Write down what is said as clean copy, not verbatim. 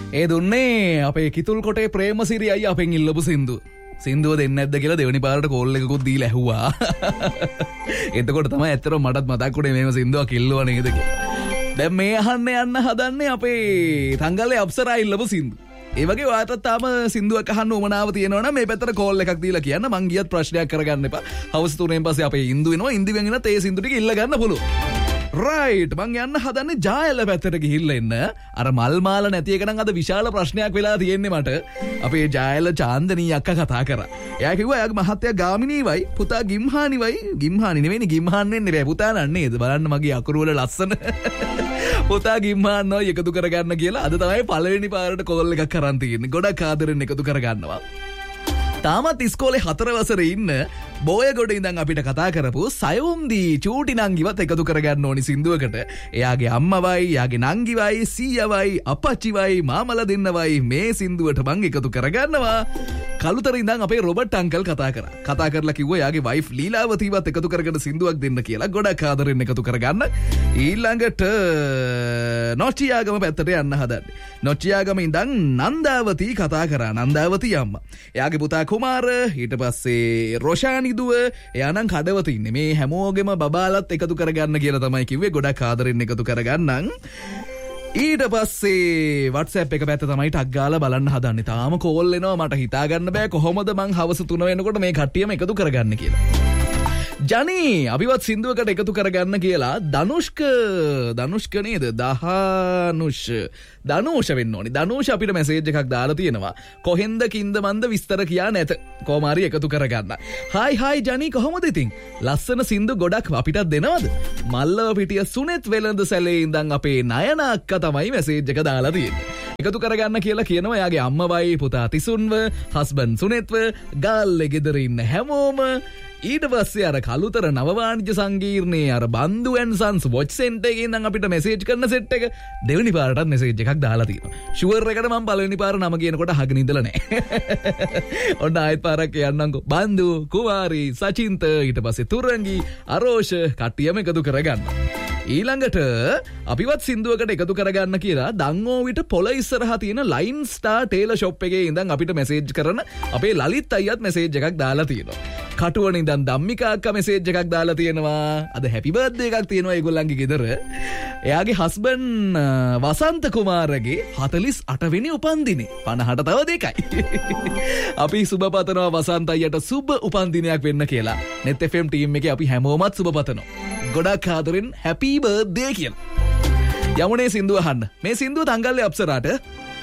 ඒ දුන්නේ අපේ කිතුල් කොටේ ප්‍රේමසිරි අයියා අපෙන් ඉල්ලපු සින්දුව. සින්දුව දෙන්නේ නැද්ද කියලා දෙවෙනි පාරට කෝල් එකකුත් දීලා ඇහුවා. එතකොට තමයි ඇත්තටම මටත් මතක් වුණේ මේව සින්දුවක් ඉල්ලුවා නේද කියලා. දැන් මේ අහන්න යන්න හදන්නේ අපේ තංගල්ලේ අප්සරා ඉල්ලපු සින්දුව. ඒ වගේ ඔයාලට තාම සින්දුවක් අහන්න උවමනාව තියෙනවා නම් මේ පැත්තට කෝල් එකක් දීලා කියන්න. මං ගියත් ප්‍රශ්නයක් කරගන්න එපා. හවස් 3න් පස්සේ අපේ ඉන්දු වෙනවා. ඉන්දිවෙන් එනත් ඒ සින්දු ටික ඉල්ල ගන්න පුළුවන්. රයිට් මං යන්න හදන්නේ ජායල පැත්තට ගිහිල්ලා එන්න. අර මල් මාල නැති එක නම් අද විශාල ප්‍රශ්නයක් වෙලා තියෙන්නේ මට. අපේ ජායල චාන්දනී අක්කා කතා කරා. එයා කිව්වා එයාගේ මහත්තයා ගාමිණීවයි පුතා ගිම්හානිවයි. ගිම්හානි නෙවෙයි ගිම්හාන් වෙන්නේ බෑ. පුතා නන්නේද? බලන්න මගේ අකුරු වල ලස්සන. පුතා ගිම්හාන් නෝ එකතු කරගන්න කියලා අද තමයි පළවෙනි පාරට කෝල් එකක් කරන් තියෙන්නේ. ගොඩක් ආදරෙන් එකතු කරගන්නවා. තාමත් ඉස්කෝලේ 4 වසරේ ඉන්න බෝයගොඩ ඉඳන් අපිට කතා කරපු සයුම්දී චූටි නංගිවත් එකතු කරගන්න ඕනි සින්දුවකට. එයාගේ අම්මවයි, එයාගේ නංගිවයි, සීයාවයි, අපච්චිවයි, මාමලා දෙන්නවයි මේ සින්දුවට මං එකතු කරගන්නවා. කළුතර ඉඳන් අපේ රොබර්ට් අංකල් කතා කරා. කතා කරලා කිව්වා එයාගේ වයිෆ් ලීලාවතීවත් එකතු කරගෙන සින්දුවක් දෙන්න කියලා. ගොඩක් ආදරෙන් එකතු කරගන්න. ඊළඟට නොච්චියාගම පැත්තට යන්න හදන්නේ. නොච්චියාගම ඉඳන් නන්දාවතී කතා කරා. නන්දාවතී අම්මා. එයාගේ පුතා කුමාර, ඊට පස්සේ රොෂානි දුව, එයා නම් කඩවත ඉන්නේ. මේ හැමෝගෙම බබාලත් එකතු කරගන්න කියලා තමයි කිව්වේ. ගොඩක් ආදරෙන් එකතු කරගන්නම්. ඊට පස්සේ WhatsApp එක පැත්ත තමයි ටක් ගාලා බලන්න හදන්නේ. තාම කෝල් එනවා මට හිතා ගන්න බෑ කොහොමද මං හවස 3 වෙනකොට මේ කට්ටියම එකතු කරගන්න කියලා. ජනී අභිවත් සින්දුවකට එකතු කරගන්න කියලා දනුෂ්ක නේද? දනුෂ වෙන්න ඕනි. දනුෂ අපිට මැසේජ් එකක් දාලා තියෙනවා. කොහෙන්ද කින්ද මන්ද විස්තර කියා නැත. කොමාරි එකතු කරගන්න. හායි ජනී කොහොමද ඉතින්? ලස්සන සින්දු ගොඩක් අපිටත් දෙනවද? මල්ලව පිටිය සුනෙත් වෙළඳ සැලේ ඉඳන් අපේ නයන අක්කා තමයි මැසේජ් එක දාලා තියෙන්නේ. එකතු කරගන්න කියලා කියනවා එයාගේ අම්මවයි පුතා තිසුන්ව, හස්බන්ඩ් සුනෙත්ව, ගාල්ලේ ගෙදර ඉන්න හැමෝම. ඊට පස්සේ අර කළුතර නවවාණිජ්‍ය සංකීර්ණයේ අර බන්දු ඇන් සන්ස් වොච් සෙන්ටර් එකේ ඉඳන් අපිට මැසේජ් කරන සෙට් එක දෙවෙනි පාරටත් මැසේජ් එකක් දාලා තියෙනවා. ෂුවර් එකට මම පළවෙනි පාර නම කියනකොට අහගෙන ඉඳලා නැහැ. ඔන්න ආයෙත් පාරක් කියන්නම්කෝ. බන්දු, කුමාරි, සචින්ත, ඊට පස්සේ තුරංගි, අරෝෂ කට්ටියම එකතු කරගන්න. ඊළඟට අපිවත් සින්දුවකට එකතු කරගන්න කියලා දංගෝවිට පොළ ඉස්සරහා තියෙන ලයින් ස්ටාර් ටේලර් ෂොප් එකේ ඉඳන් අපිට මැසේජ් කරන අපේ ලලිත් අයියත් මැසේජ් එකක් දාලා තියෙනවා. කටුවන ඉඳන් ධම්මිකා අක්කා මැසේජ් එකක් දාලා තියෙනවා. අද හැපි බර්ත්ඩේ එකක් තියෙනවා ඒගොල්ලන්ගේ ගෙදර. එයාගේ හස්බන්ඩ් වසන්ත කුමාරගේ 48 වෙනි උපන්දිනේ. 50ට තව දෙකයි. අපි සුබ පතනවා වසන්ත අයියට සුබ උපන්දිනයක් වෙන්න කියලා. net fm ටීම් එකේ අපි හැමෝමත් සුබ පතනවා. ගොඩක් ආදරෙන් හැපි බර්ත්ඩේ කියලා. යමුනේ සින්දුව අහන්න. මේ සින්දුව තංගල්ලේ අප්සරාට